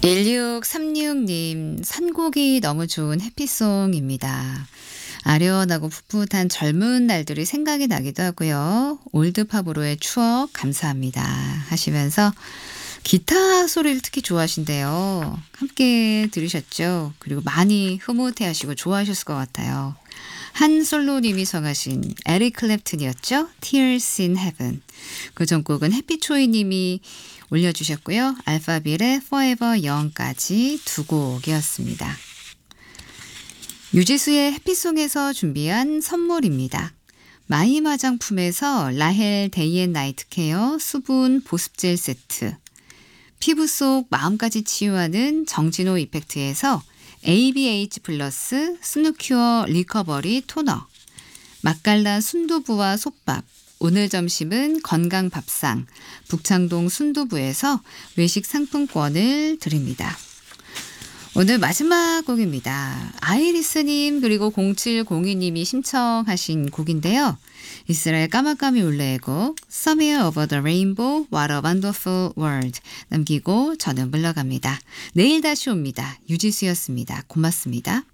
1636님, 선곡이 너무 좋은 해피송입니다. 아련하고 풋풋한 젊은 날들이 생각이 나기도 하고요. 올드팝으로의 추억 감사합니다. 하시면서 기타 소리를 특히 좋아하신대요. 함께 들으셨죠? 그리고 많이 흐뭇해 하시고 좋아하셨을 것 같아요. 한솔로님이 성하신 에릭 클랩튼이었죠? Tears in Heaven. 그 전곡은 해피초이님이 올려주셨고요. 알파빌의 Forever Young까지 두 곡이었습니다. 유지수의 해피송에서 준비한 선물입니다. 마임 화장품에서 라헬 데이앤나이트 케어 수분 보습젤 세트, 피부 속 마음까지 치유하는 정진호 이펙트에서 ABH 플러스 스누큐어 리커버리 토너, 맛깔난 순두부와 솥밥, 오늘 점심은 건강밥상 북창동 순두부에서 외식 상품권을 드립니다. 오늘 마지막 곡입니다. 아이리스님 그리고 0702님이 신청하신 곡인데요. 이스라엘 까마까미 울레의 곡 Somewhere Over the Rainbow What a Wonderful World 남기고 저는 물러갑니다. 내일 다시 옵니다. 유지수였습니다. 고맙습니다.